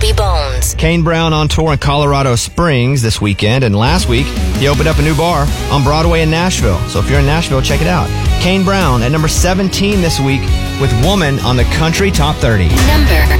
Bobby Bones. Kane Brown on tour in Colorado Springs this weekend, and last week he opened up a new bar on Broadway in Nashville. So if you're in Nashville, check it out. Kane Brown at number 17 this week with Woman on the Country Top 30. Number